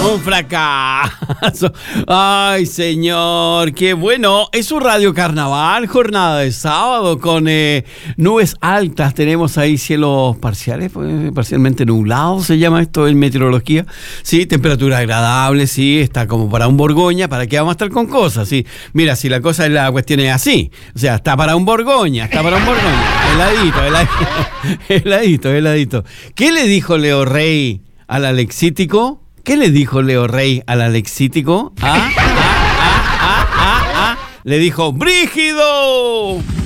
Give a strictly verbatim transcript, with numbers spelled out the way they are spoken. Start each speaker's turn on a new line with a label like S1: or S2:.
S1: Un fracaso. Ay, señor, qué bueno. Es un Radio Carnaval, jornada de sábado con eh, nubes altas. Tenemos ahí cielos parciales, parcialmente nublados, se llama esto en meteorología. Sí, temperatura agradable, sí, está como para un Borgoña. ¿Para qué vamos a estar con cosas? Sí, mira, si la cosa es la cuestión es así. O sea, está para un Borgoña, está para un Borgoña. Heladito, heladito, heladito, heladito. ¿Qué le dijo Leo Rey al Alexítico? ¿Qué le dijo Leo Rey al Alexítico? Ah, ah, ah, ah, ah, ah. Le dijo, ¡Brígido!